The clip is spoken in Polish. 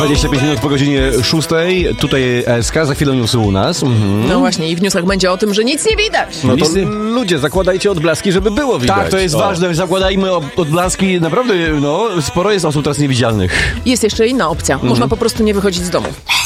25 minut po godzinie 6. Tutaj ESK, za chwilę newsy u nas. No właśnie, i w newsach będzie o tym, że nic nie widać. No to Ludzie, zakładajcie odblaski, żeby było widać. tak, to jest ważne. Zakładajmy odblaski. Naprawdę, sporo jest osób teraz niewidzialnych. Jest jeszcze inna opcja. Można po prostu nie wychodzić z domu.